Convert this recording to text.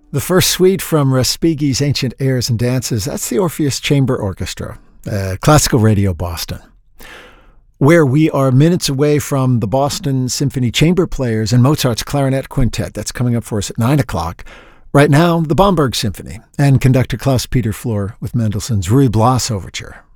The first suite from Respighi's Ancient Airs and Dances, that's the Orpheus Chamber Orchestra, Classical Radio Boston, where we are minutes away from the Boston Symphony Chamber Players and Mozart's Clarinet Quintet. That's coming up for us at 9 o'clock. Right now, the Bamberg Symphony and conductor Klaus-Peter Flor with Mendelssohn's Ruy Blas Overture.